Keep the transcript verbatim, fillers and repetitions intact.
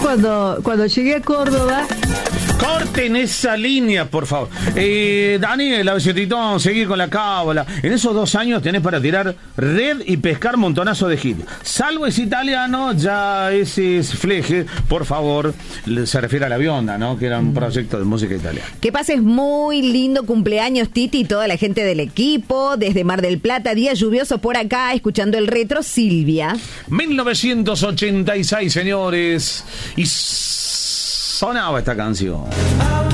cuando, cuando llegué a Córdoba. Corten esa línea, por favor. Eh, Daniel, Avecetito, seguir con la cábala. En esos dos años tenés para tirar red y pescar montonazo de hit. Salvo ese italiano, ya ese es fleje, por favor. Se refiere a La Bionda, ¿no? Que era un proyecto de música italiana. Que pases muy lindo cumpleaños, Titi, y toda la gente del equipo. Desde Mar del Plata, día lluvioso por acá, escuchando el retro, Silvia. mil novecientos ochenta y seis, señores. Y sonaba esta canción.